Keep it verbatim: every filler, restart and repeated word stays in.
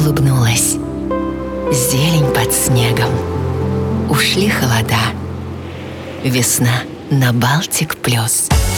улыбнулась. Зелень под снегом. Ушли холода. Весна на Балтик плюс.